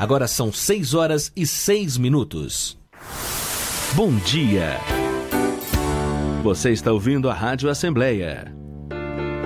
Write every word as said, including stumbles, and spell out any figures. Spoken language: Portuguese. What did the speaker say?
Agora são seis horas e seis minutos. Bom dia. Você está ouvindo a Rádio Assembleia